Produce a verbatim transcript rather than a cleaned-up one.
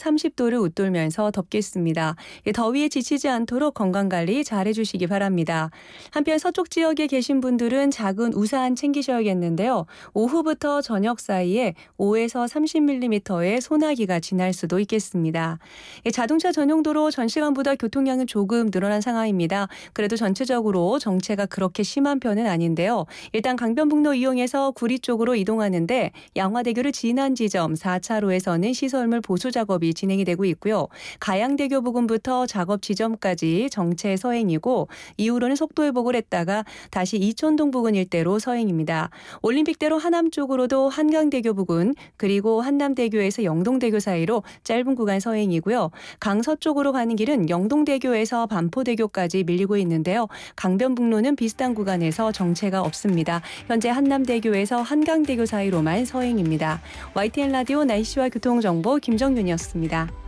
삼십 도를 웃돌면서 덥겠습니다. 더위에 지치지 않도록 건강관리 잘 해주시기 바랍니다. 한편 서쪽 지역에 계신 분들은 작은 우산 챙기셔야겠는데요. 오후부터 저녁 사이에 오에서 삼십 밀리미터의 소나기가 지날 수도 있겠습니다. 자동차 전용도로 전 시간보다 교통량은 조금 늘어난 상황입니다. 그래도 전체적으로 정체가 그렇게 심한 편은 아닌데요. 일단 강변북로 이용해서 구리 쪽으로 이동하는데 양화대교를 지난 지점 사 차로에서는 시설물 보수 작업이 진행이 되고 있고요. 가양대교 부근부터 작업 지점까지 정체 서행이고 이후로는 속도 회복을 했다가 다시 이촌동 부근 일대로 서행입니다. 올림픽대로 하남 쪽으로도 한강대교 부근 그리고 한남대교에서 영동대교 사이로 짧은 구간 서행이고요. 강서쪽으로 가는 길은 영동대교에서 반포대교까지 밀리고 있는데요. 강변북로는 비슷한 구간에서 정체가 없습니다. 현재 한남대교에서 한강대교 사이로만 서행입니다. 와이티엔 라디오 날씨와 교통정보 김정윤이었습니다.